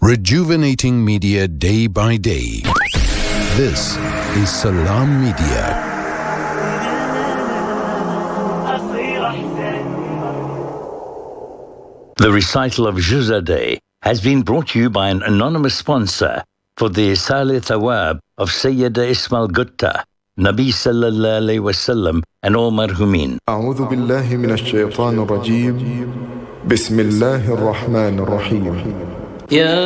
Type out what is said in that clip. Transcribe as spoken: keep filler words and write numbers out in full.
Rejuvenating media day by day. This is Salam Media. The recital of Juzadeh has been brought to you by an anonymous sponsor for the Isal Thawab of Sayyida Ismail Gutta, Nabi Sallallahu Alaihi Wasallam, and all marhumin. أعوذ بالله من الشيطان الرجيم بسم الله الرحمن الرحيم.